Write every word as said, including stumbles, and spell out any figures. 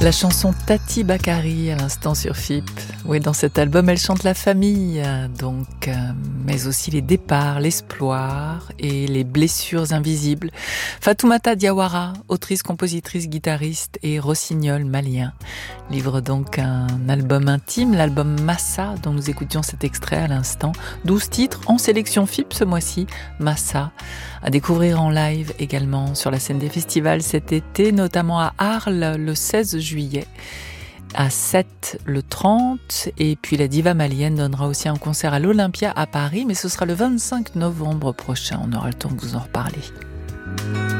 La chanson Tati Bakari à l'instant sur F I P. Oui, dans cet album, elle chante la famille, donc, euh, mais aussi les départs, l'espoir et les blessures invisibles. Fatoumata Diawara, autrice, compositrice, guitariste et rossignol malien, livre donc un album intime, l'album Massa, dont nous écoutions cet extrait à l'instant. douze titres en sélection F I P ce mois-ci, Massa, à découvrir en live également sur la scène des festivals cet été, notamment à Arles le seize juillet, à Sète le trente, et puis la diva malienne donnera aussi un concert à l'Olympia à Paris, mais ce sera le vingt-cinq novembre prochain, on aura le temps de vous en reparler.